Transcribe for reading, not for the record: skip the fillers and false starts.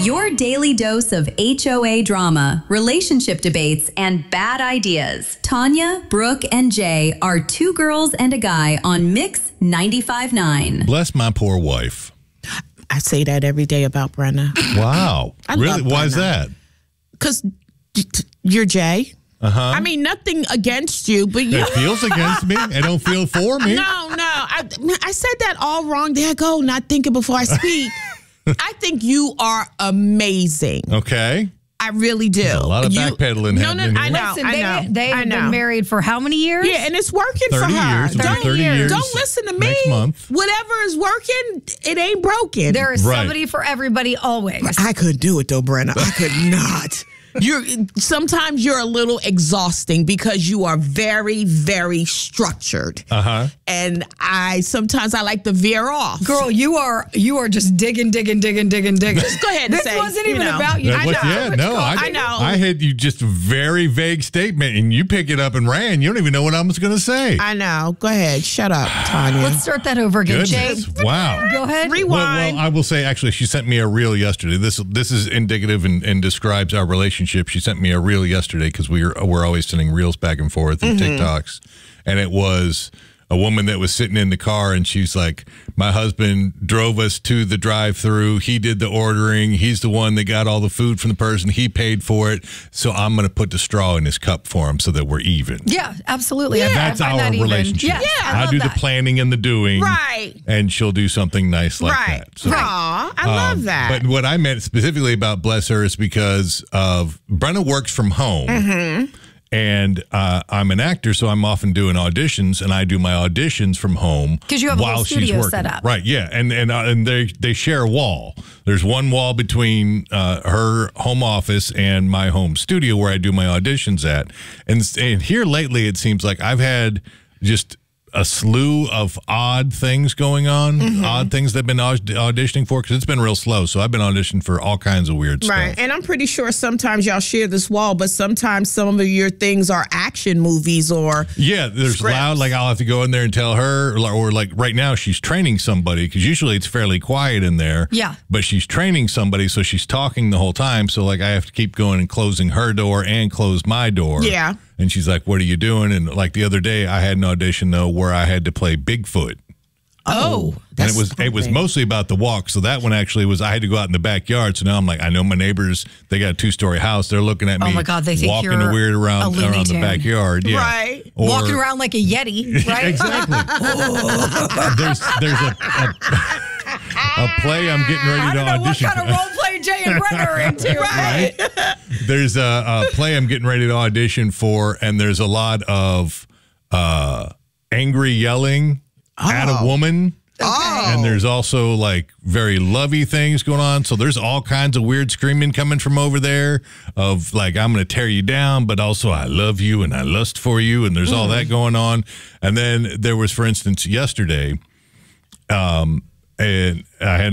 Your daily dose of HOA drama, relationship debates, and bad ideas. Tanya, Brooke, and Jay are two girls and a guy on Mix 95.9. Bless my poor wife. I say that every day about Brenna. Wow. Really? Why is that? Because you're Jay. Uh-huh. I mean, nothing against you, but you... It feels against me. It don't feel for me. No. I said that all wrong. There I go, not thinking before I speak. I think you are amazing. Okay. I really do. There's a lot of backpedaling happening here. I know. Listen, they have been married for how many years? Yeah, and it's working for 30 her. years. 30 years. Don't listen to me. Next month. Whatever is working, it ain't broken. There is somebody for everybody always. I couldn't do it though, Brenna. I could not. Sometimes you're a little exhausting because you are very, very structured. And sometimes I like to veer off. Girl, you are just digging. Just go ahead and this say. This wasn't even about you. I know. I had you just a very vague statement, and you pick it up and ran. You don't even know what I was going to say. I know. Go ahead. Shut up, Tanya. Let's start that over again, Goodness. Jay. Wow. Go ahead. Rewind. Well, I will say, actually, she sent me a reel yesterday. This is indicative and describes our relationship. She sent me a reel yesterday because we're always sending reels back and forth and TikToks, and it was a woman that was sitting in the car, and she's like, my husband drove us to the drive-thru. He did the ordering. He's the one that got all the food from the person. He paid for it. So I'm going to put the straw in his cup for him so that we're even. Yeah, absolutely. Yeah. That's our relationship. Yeah, I do the planning and the doing. Right. And she'll do something nice like that. So, Aw, I love that. But what I meant specifically about bless her is because of Brenna works from home. And I'm an actor, so I'm often doing auditions, and I do my auditions from home because you have a while whole she's studio working. set up, right? Yeah, and they share a wall. There's one wall between her home office and my home studio where I do my auditions at. And here lately, it seems like I've had just a slew of odd things going on, odd things that I've been auditioning for, because it's been real slow. So I've been auditioning for all kinds of weird stuff. Right, and I'm pretty sure sometimes y'all share this wall, but sometimes some of your things are action movies or there's scripts. Loud, like I'll have to go in there and tell her, or like right now she's training somebody, because usually it's fairly quiet in there. Yeah. But she's training somebody, so she's talking the whole time. So like I have to keep going and closing her door and close my door. Yeah. And she's like, what are you doing? And like the other day I had an audition though where I had to play Bigfoot. Oh, and it was mostly about the walk. So that one actually was, I had to go out in the backyard. So now I'm like, I know my neighbors, they got a 2-story house. They're looking at me. Oh my God, they think walking you're weird around the backyard. Yeah. Right. Walking around like a Yeti, right? Exactly. There's a play I'm getting ready to audition what kind of role play Jay and Brenna are into, right? There's a play I'm getting ready to audition for, and there's a lot of angry yelling at a woman. And there's also like very lovey things going on. So there's all kinds of weird screaming coming from over there of like, I'm going to tear you down, but also I love you and I lust for you. And there's all that going on. And then there was, for instance, yesterday, and I had